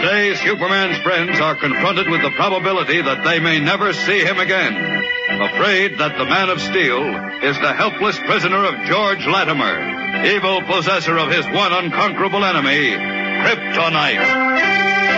Today, Superman's friends are confronted with the probability that they may never see him again, afraid that the Man of Steel is the helpless prisoner of George Latimer, evil possessor of his one unconquerable enemy, Kryptonite.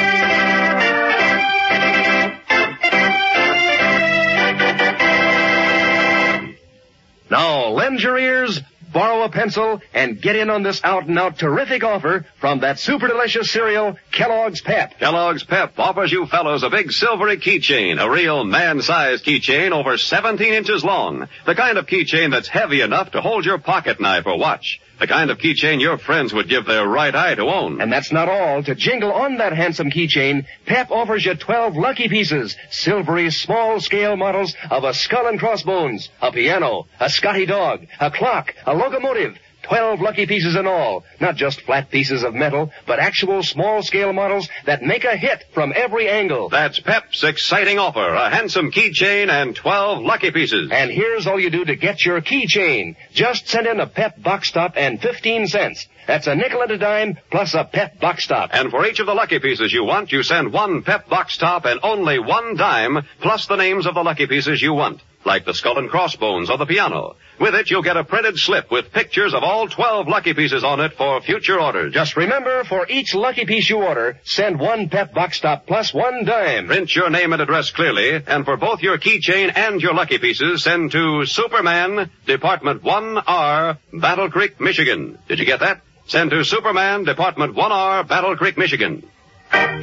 Now, lend your ears, borrow a pencil, and get in on this out-and-out terrific offer from that super delicious cereal, Kellogg's Pep. Kellogg's Pep offers you fellows a big silvery keychain, a real man-sized keychain over 17 inches long. The kind of keychain that's heavy enough to hold your pocket knife or watch. The kind of keychain your friends would give their right eye to own. And that's not all. To jingle on that handsome keychain, Pep offers you 12 lucky pieces, silvery, small-scale models of a skull and crossbones, a piano, a Scotty dog, a clock, a locomotive. 12 lucky pieces in all. Not just flat pieces of metal, but actual small-scale models that make a hit from every angle. That's Pep's exciting offer. A handsome keychain and 12 lucky pieces. And here's all you do to get your keychain. Just send in a Pep box top and 15 cents. That's a nickel and a dime plus a Pep box top. And for each of the lucky pieces you want, you send one Pep box top and only one dime plus the names of the lucky pieces you want, like the skull and crossbones or the piano. With it, you'll get a printed slip with pictures of all 12 lucky pieces on it for future orders. Just remember, for each lucky piece you order, send one Pep box top plus one dime. Print your name and address clearly, and for both your keychain and your lucky pieces, send to Superman, Department 1R, Battle Creek, Michigan. Did you get that? Send to Superman, Department 1R, Battle Creek, Michigan. And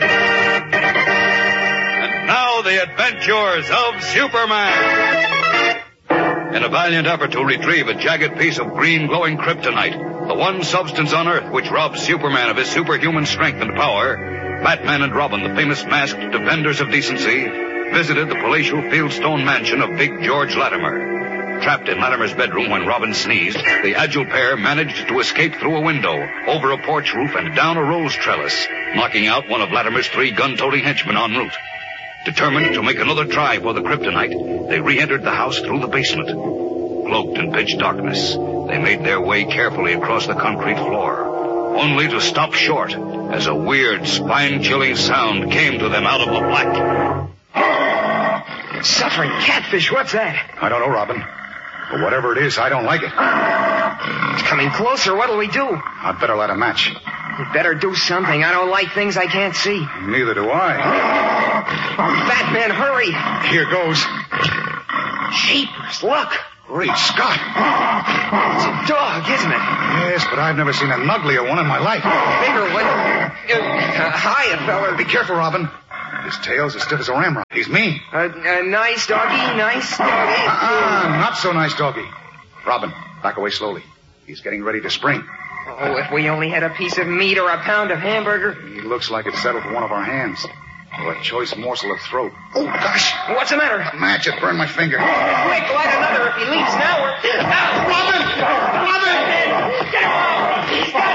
now the adventures of Superman. In a valiant effort to retrieve a jagged piece of green glowing kryptonite, the one substance on Earth which robs Superman of his superhuman strength and power, Batman and Robin, the famous masked defenders of decency, visited the palatial Fieldstone mansion of Big George Latimer. Trapped in Latimer's bedroom when Robin sneezed, the agile pair managed to escape through a window, over a porch roof, and down a rose trellis, knocking out one of Latimer's 3 gun-toting henchmen en route. Determined to make another try for the kryptonite, they re-entered the house through the basement. Cloaked in pitch darkness, they made their way carefully across the concrete floor, only to stop short as a weird, spine-chilling sound came to them out of the black. Suffering catfish, what's that? I don't know, Robin. But whatever it is, I don't like it. It's coming closer. What'll we do? I'd better light a match. You better do something. I don't like things I can't see. Neither do I. Batman, hurry. Here goes. Jeepers, look. Great Scott. It's a dog, isn't it? Yes, but I've never seen an uglier one in my life. Bigger one. Hiya, fella. Be careful, Robin. His tail's as stiff as a ramrod. He's mean. Nice doggy, nice doggy. Not so nice, doggy. Robin, back away slowly. He's getting ready to spring. Oh, if we only had a piece of meat or a pound of hamburger. He looks like it's settled for one of our hands. Or a choice morsel of throat. Oh, gosh. What's the matter? A match, it burned my finger. Quick, light another. If he leaves now, we're... Robin! Robin! Get him out!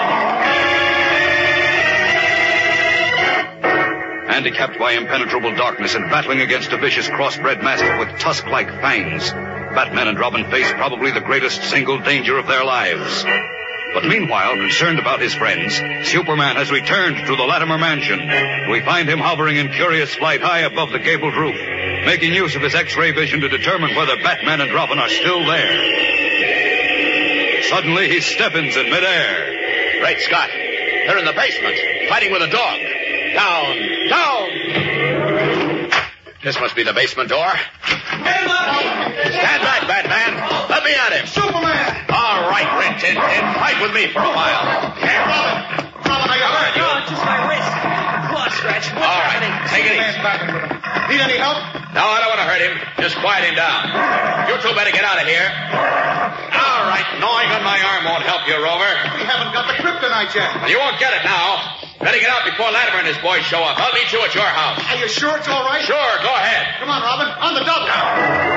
Handicapped by impenetrable darkness and battling against a vicious crossbred mastiff with tusk-like fangs, Batman and Robin face probably the greatest single danger of their lives. But meanwhile, concerned about his friends, Superman has returned to the Latimer mansion. We find him hovering in curious flight high above the gabled roof, making use of his X-ray vision to determine whether Batman and Robin are still there. Suddenly, he stiffens in midair. Great Scott. They're in the basement, fighting with a dog. Down! Down! This must be the basement door. Stand back, Batman. Let me at him. Superman! All right, Rin Tin Tin. Fight with me for a while. Hey, Robin! Robin, I got hurt. Oh, just my wrist. Claw scratch. What's All right, happening? take it easy. Need any help? No, I don't want to hurt him. Just quiet him down. You two better get out of here. All right, gnawing on my arm won't help you, Rover. We haven't got the kryptonite yet. Well, you won't get it now. Better get out before Latimer and his boys show up. I'll meet you at your house. Are you sure it's all right? Sure, go ahead. Come on, Robin. On the double.